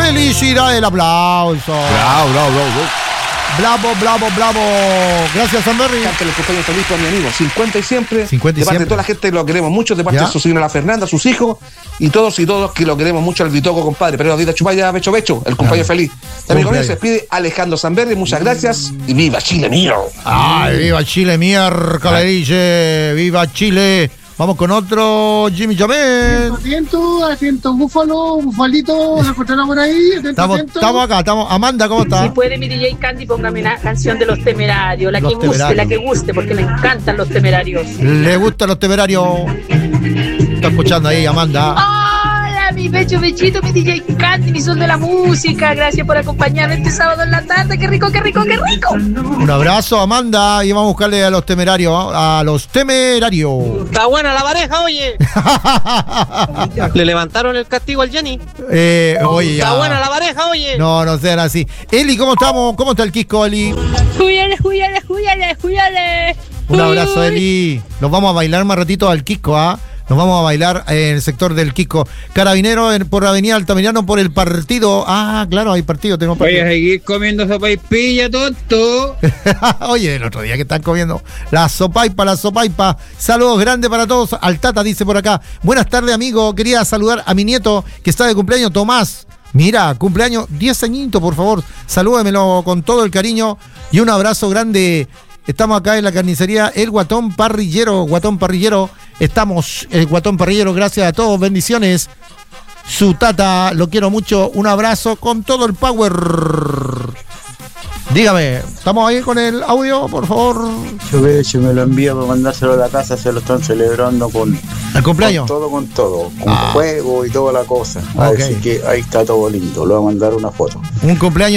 ¡Felicidad! El aplauso. Bravo. Gracias, Sanberry. Cante el cumpleaños feliz con mi amigo. 50 y siempre. 50 y de parte siempre. de toda la gente lo queremos mucho. De parte ¿Ya? de su señora Fernanda, sus hijos y todos que lo queremos mucho. Al Vitoco, compadre. Pero Dita Chupaya, Becho. El cumpleaños feliz. También con él se despide Alejandro Sanberry. Muchas gracias. Y viva Chile, mío. ¡Ay, viva Chile, miércoles, dice! ¡Viva Chile! Vamos con otro, Jimmy Jamel. Atento, Búfalo, Bufalito, ¿se encontrará por ahí? Atento. Estamos acá, Amanda, ¿cómo está? Si puede, mi DJ Candy, póngame una canción de Los Temerarios, la que guste, porque me encantan Los Temerarios. ¿Le gustan Los Temerarios? Está escuchando ahí, Amanda. Hola, mi bechito, mi DJ Candy, mi son de la música. Gracias por acompañarme este sábado en la tarde. ¡Qué rico! Un abrazo, Amanda, y vamos a buscarle a Los Temerarios, Está buena la pareja, oye. Le levantaron el castigo al Jenny. Oye, Está buena la pareja, oye. No sean así. Eli, ¿cómo estamos? ¿Cómo está el Quisco, Eli? Júyale. Un abrazo, Eli. Nos vamos a bailar más ratito al Quisco, ¿ah? Nos vamos a bailar en el sector del Quisco. Carabinero por Avenida Altamirano por el partido. Ah, claro, hay partido, tenemos partido. Voy a seguir comiendo sopaipilla, tonto. Oye, el otro día que están comiendo la sopaipa. Saludos grandes para todos. Al Tata dice por acá. Buenas tardes, amigo. Quería saludar a mi nieto que está de cumpleaños, Tomás. Mira, cumpleaños 10 añitos, por favor. Salúdemelo con todo el cariño y un abrazo grande. Estamos acá en la carnicería El Guatón Parrillero. Estamos, el Guatón Parrillero, gracias a todos, bendiciones. Su Tata, lo quiero mucho. Un abrazo con todo el power. Dígame, ¿estamos ahí con el audio, por favor? Yo me lo envío para mandárselo a la casa, se lo están celebrando con ¿el cumpleaños? Con todo, con juego y toda la cosa. Okay. Así que ahí está todo lindo, le voy a mandar una foto. Un cumpleaños